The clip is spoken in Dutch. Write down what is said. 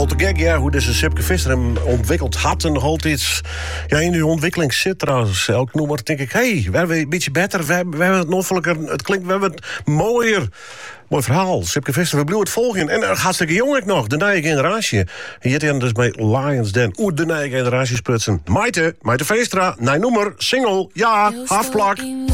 Al te gek, ja, hoe deze Sipke Visser hem ontwikkeld had en nog altijd in die ontwikkeling zit trouwens. Elk nummer denk ik, we hebben een beetje beter, we hebben het noffelijker, het klinkt, we hebben het mooier. Mooi verhaal, Sipke Visser, we blijven het volgen. En hartstikke jong ik nog, de nieuwe generatie. Hier zijn dus bij Lions Den, de nieuwe generatie sprutsen. Maite Veestra, nieuw nummer, single, ja, halfplak.